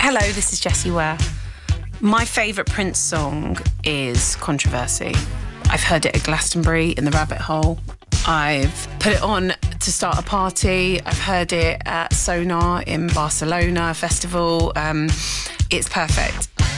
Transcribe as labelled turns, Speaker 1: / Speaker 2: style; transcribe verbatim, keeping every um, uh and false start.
Speaker 1: Hello, this is Jessie Ware. My favourite Prince song is Controversy. I've heard it at Glastonbury in the Rabbit Hole. I've put it on to start a party. I've heard it at Sonar in Barcelona festival. Um, it's perfect.